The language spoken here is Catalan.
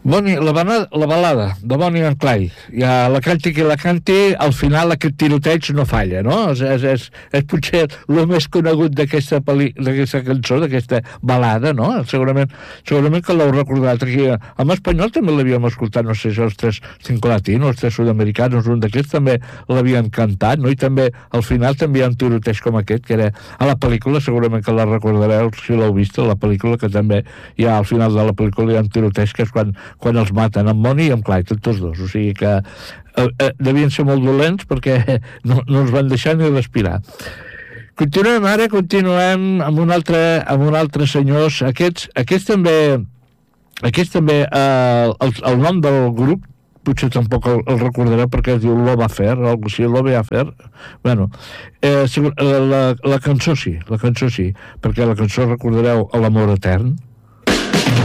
La balada de Bonnie and Clyde. Ja la canti qui la canti, al final aquest tiroteig no falla, no? És potser el més conegut d'aquesta cançó, d'aquesta balada, no? Segurament que l'heu recordat aquí. En espanyol també l'havíem escoltat, no sé si els tres cinco latinos, els tres sud-americanos, un d'aquests també l'havien cantat, no? I també al final també hi ha un tiroteig com aquest, que era a la pel·lícula, segurament que la recordareu si l'heu vist, a la pel·lícula, que també hi ha al final de la pel·lícula hi ha un tiroteig, que és quan els maten, amb Bonnie i amb Clyde, tots dos, o sigui que devien ser molt dolents perquè no ens van deixar ni respirar. Continuem amb un altre senyors. Aquests també el nom del grup potser tampoc el recordareu perquè es diu Love Affair, o alguna cosa, Love Affair. Bueno, la cançó sí, perquè la cançó recordareu l'amor etern,